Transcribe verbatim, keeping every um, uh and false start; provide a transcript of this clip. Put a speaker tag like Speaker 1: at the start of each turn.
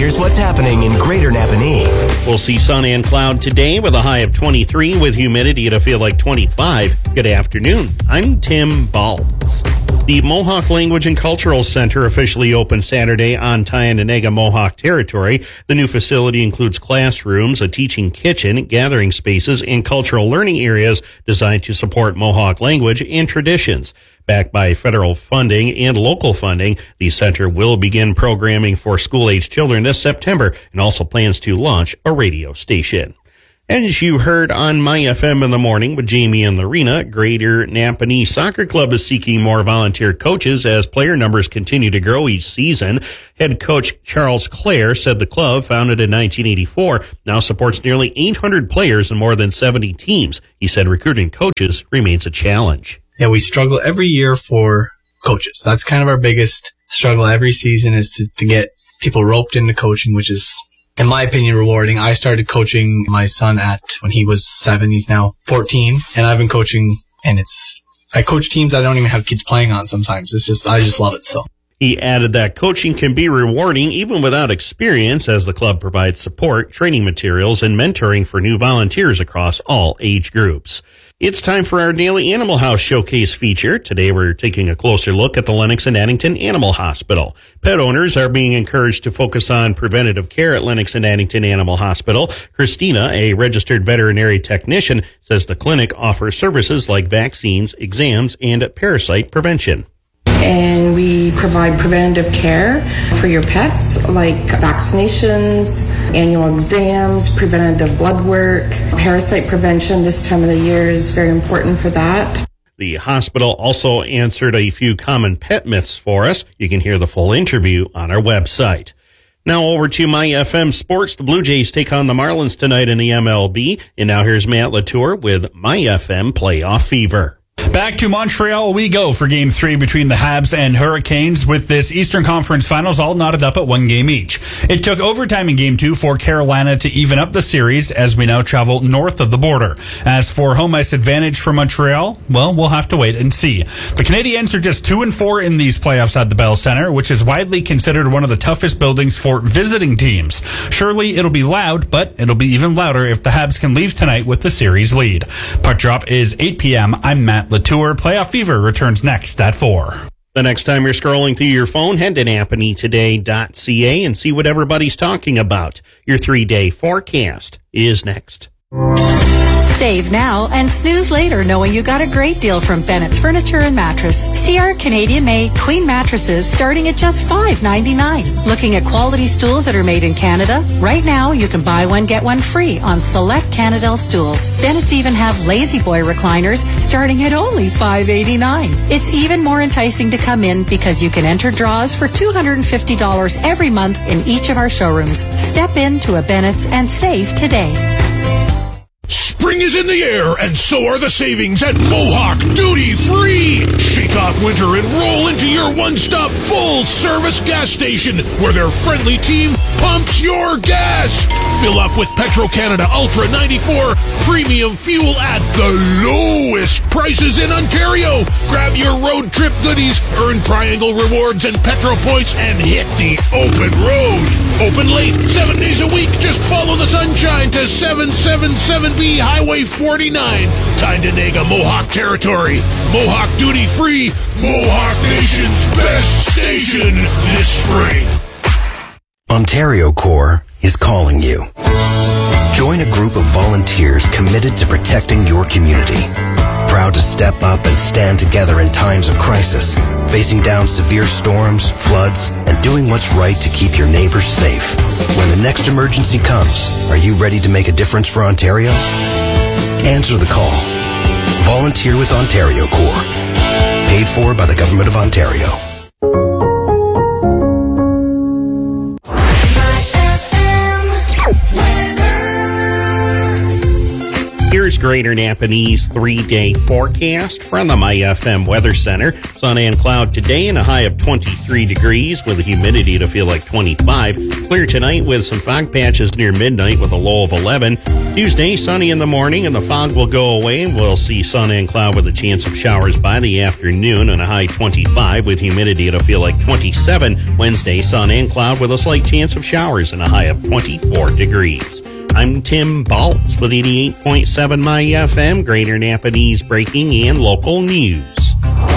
Speaker 1: Here's what's happening in Greater Napanee.
Speaker 2: We'll see sun and cloud today with a high of twenty-three with humidity to feel like twenty-five. Good afternoon. I'm Tim Baltz. The Mohawk Language and Cultural Center officially opened Saturday on Tyendinaga Mohawk territory. The new facility includes classrooms, a teaching kitchen, gathering spaces, and cultural learning areas designed to support Mohawk language and traditions. Backed by federal funding and local funding, the center will begin programming for school-age children this September and also plans to launch a radio station. As you heard on My F M in the morning with Jamie and Lorena, Greater Napanee Soccer Club is seeking more volunteer coaches as player numbers continue to grow each season. Head coach Charles Clare said the club, founded in nineteen eighty-four, now supports nearly eight hundred players in more than seventy teams. He said recruiting coaches remains a challenge.
Speaker 3: Yeah, we struggle every year for coaches. That's kind of our biggest struggle every season, is to, to get people roped into coaching, which is, in my opinion, rewarding. I started coaching my son at when he was seven. He's now fourteen, and I've been coaching, and it's, I coach teams I don't even have kids playing on sometimes. It's just, I just love it. So
Speaker 2: he added that coaching can be rewarding even without experience, as the club provides support, training materials, and mentoring for new volunteers across all age groups. It's time for our daily Animal House Showcase feature. Today we're taking a closer look at the Lennox and Addington Animal Hospital. Pet owners are being encouraged to focus on preventative care at Lennox and Addington Animal Hospital. Christina, a registered veterinary technician, says the clinic offers services like vaccines, exams, and parasite prevention.
Speaker 4: And we provide preventative care for your pets, like vaccinations, annual exams, preventative blood work, parasite prevention. This time of the year is very important for that.
Speaker 2: The hospital also answered a few common pet myths for us. You can hear the full interview on our website. Now over to My F M Sports. The Blue Jays take on the Marlins tonight in the M L B. And now here's Matt Latour with My F M Playoff Fever.
Speaker 5: Back to Montreal we go for Game three between the Habs and Hurricanes, with this Eastern Conference Finals all knotted up at one game each. It took overtime in Game two for Carolina to even up the series as we now travel north of the border. As for home ice advantage for Montreal, well, we'll have to wait and see. The Canadiens are just two and four in these playoffs at the Bell Center, which is widely considered one of the toughest buildings for visiting teams. Surely it'll be loud, but it'll be even louder if the Habs can leave tonight with the series lead. Puck drop is eight p.m. I'm Matt Latour. Playoff Fever returns next at four.
Speaker 2: The next time you're scrolling through your phone, head to napanee today dot c a and see what everybody's talking about. Your three-day forecast is next.
Speaker 6: Save now and snooze later knowing you got a great deal from Bennett's Furniture and Mattress. See our Canadian-made queen mattresses starting at just five ninety-nine. Looking at quality stools that are made in Canada? Right now you can buy one, get one free on select Canadel stools. Bennett's even have Lazy Boy recliners starting at only five eighty-nine. It's even more enticing to come in because you can enter draws for two hundred fifty dollars every month in each of our showrooms. Step into a Bennett's and save today.
Speaker 7: Spring is in the air, and so are the savings at Mohawk Duty Free. Shake off winter and roll into your one-stop full-service gas station, where their friendly team pumps your gas. Fill up with Petro-Canada Ultra ninety-four premium fuel at the lowest prices in Ontario. Grab your road trip goodies, earn Triangle rewards and Petro points, and hit the open road. Open late, seven days a week. Just follow the sunshine to seven seventy-seven B Highway forty-nine, Tyendinaga Mohawk territory. Mohawk Duty Free, Mohawk Nation's best station this spring.
Speaker 1: Ontario Corps is calling you. Join a group of volunteers committed to protecting your community. Proud to step up and stand together in times of crisis, facing down severe storms, floods, and doing what's right to keep your neighbors safe. When the next emergency comes, are you ready to make a difference for Ontario? Answer the call. Volunteer with Ontario Corps. Paid for by the Government of Ontario.
Speaker 2: Here's Greater Napanee's three-day forecast from the My F M Weather Center. Sun and cloud today and a high of twenty-three degrees with a humidity to feel like twenty-five. Clear tonight with some fog patches near midnight with a low of eleven. Tuesday, sunny in the morning and the fog will go away. We'll see sun and cloud with a chance of showers by the afternoon and a high twenty-five with humidity. It'll feel like twenty-seven. Wednesday, sun and cloud with a slight chance of showers and a high of twenty-four degrees. I'm Tim Baltz with eighty-eight point seven My F M, Greater Napa News breaking and local news.